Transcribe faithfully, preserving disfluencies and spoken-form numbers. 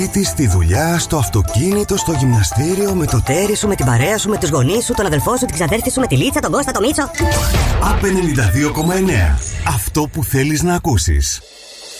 Σπίτι, στη δουλειά, στο αυτοκίνητο, στο γυμναστήριο, με το τέρι σου, με την παρέα σου, με τους γονείς σου, τον αδελφό σου, την ξαδέρφη σου, με τη Λίτσα, τον Κώστα, τον Μίτσο. Απ' ενενήντα δύο κόμμα εννέα. Αυτό που θέλεις να ακούσεις.